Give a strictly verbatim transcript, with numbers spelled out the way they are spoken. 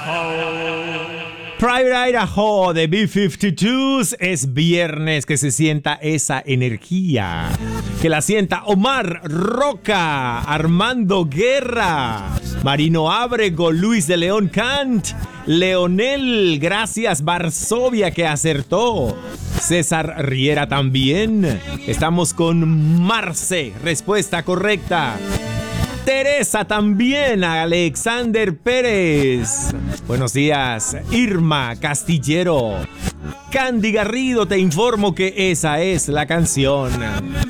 Private Idaho de B cincuenta y dos. Es viernes, que se sienta esa energía. Que la sienta Omar Roca, Armando Guerra, Marino Ábrego, Luis de León Cant, Leonel, gracias Varsovia que acertó. César Riera también. Estamos con Marce, respuesta correcta. Teresa también, Alexander Pérez. Buenos días, Irma Castillero. Candy Garrido, te informo que esa es la canción.